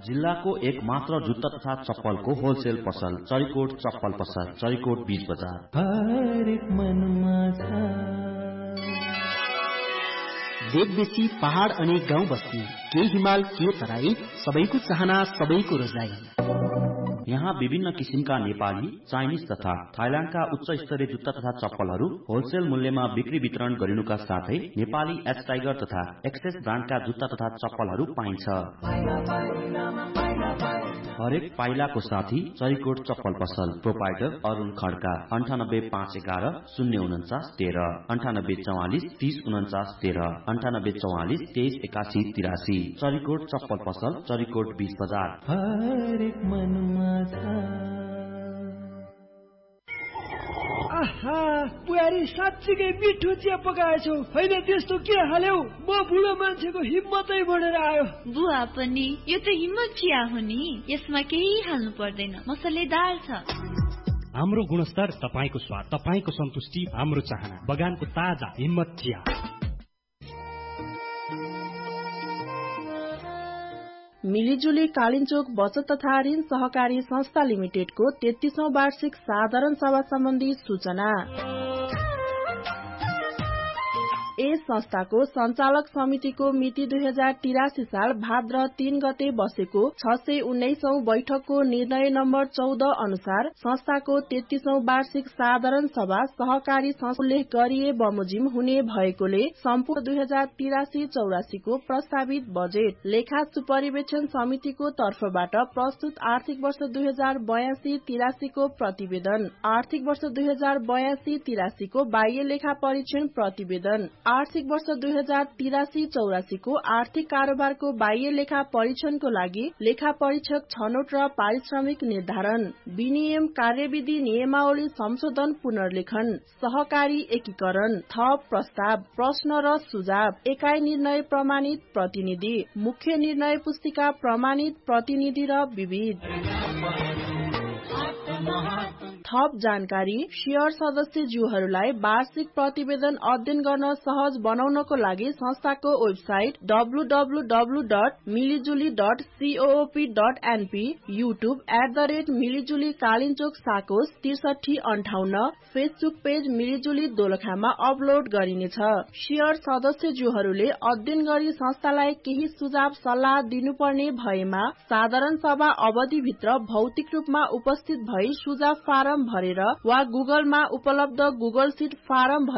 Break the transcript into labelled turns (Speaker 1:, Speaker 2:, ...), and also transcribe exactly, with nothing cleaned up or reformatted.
Speaker 1: जिल्लाको एक मात्र जुत्ता तथा चप्पलको होलसेल पसल चरिकोट चप्पल पसल चरिकोट बीच बजार।
Speaker 2: हरेक मनमा छ
Speaker 3: देख बेसी पहाड़ अनि गाउँ बस्ती, के हिमाल के तराई, सबैको चाहना सबैको रोजाई।
Speaker 1: यहाँ विभिन्न किसिमका नेपाली, चाइनिज तथा थाइल्याण्डका उच्च स्तरीय जुत्ता तथा चप्पलहरू होलसेल मूल्यमा बिक्री वितरण गरिनुका साथै नेपाली एच टाइगर तथा एक्सेस ब्रान्डका जुत्ता तथा चप्पलहरू पाइन्छ। हरेक पाइलाको साथी चरिकोट चप्पल पसल प्रोपाइटर अरुण खड्का अन्ठानब्बे पाँच एघार शून्य उन्चास तेह्र अन्ठानब्बे चौवालिस तीस उन्चास तेह्र अन्ठानब्बे चौवालिस तेइस एकासी तिरासी। चरिकोट चप्पल पसल चरिकोट बीच बजार।
Speaker 2: हरेक मनमा छ
Speaker 4: आहा बुहारी साँच्चीकै मिठो चिया पकाएछौ। होइन त्यस्तो के हाल्यौ? म बुढो मान्छेको हिम्मतै बढेर आयो।
Speaker 5: बुवा पनि यो त हिम्मत चिया हो नि, यसमा केही हाल्नु पर्दैन, मसलेदार छ।
Speaker 6: हाम्रो गुणस्तर, तपाईको स्वाद, तपाईको सन्तुष्टि, हाम्रो चाहना। बगानको ताजा हिम्मत चिया।
Speaker 7: मिलिजुली कालिन्चोक बचत तथा ऋण सहकारी संस्था लिमिटेडको तेत्तीसौं वार्षिक साधारण सभा सम्बन्धी सूचना। यस संस्थाको संचालक समितिको मिति दुई हजार तिरासी साल भाद्र तीन गते बसेको छ सय उन्नाइसौं बैठकको निर्णय नम्बर चौध अनुसार संस्थाको तेत्तीसौं वार्षिक साधारण सभा सहकारी उल्लेख गरिए बमोजिम हुने भएकोले सम्पूर्ण दुई हजार तिरासी चौरासीको प्रस्तावित बजेट लेखा सुपरिवेक्षण समितिको तर्फबाट प्रस्तुत आर्थिक वर्ष दुई हजार बयासी तिरासीको प्रतिवेदन, आर्थिक वर्ष दुई हजार बयासी तिरासीको बाह्य लेखा परीक्षण प्रतिवेदन, आर्थिक वर्ष दुई हजार तिरासी चौरासीको आर्थिक कारोबारको बाह्य लेखा परीक्षणको लागि लेखा परीक्षक छनौट र पारिश्रमिक निर्धारण, विनियम कार्यविधि नियमावली संशोधन पुनर्लेखन, सहकारी एकीकरण, थप प्रस्ताव, प्रश्न र सुझाव, एकाइ निर्णय प्रमाणित प्रतिनिधि, मुख्य निर्णय पुस्तिका प्रमाणित प्रतिनिधि र विविध थप जानकारी शेयर सदस्यज्यूहरूलाई वार्षिक प्रतिवेदन अध्ययन गर्न सहज बनाउनको लागि संस्थाको website W W W dot मिलिजुली dot सीओओपी dot NP, YouTube at the rate मिलिजुली Kalinchowk साकोस त्रिसठी अन्ठाउन्न, फेसबुक पेज मिलिजुली दोलखामा अपलोड गरिनेछ। शेयर सदस्यज्यूहरूले अध्ययन गरी संस्थालाई केही सुझाव सल्लाह दिनुपर्ने भएमा साधारण सभा अवधिभित्र भौतिक रूपमा उपस्थित भई सुझाव फारम भरेर वा गुगलमा उपलब्ध गुगल सीट फारम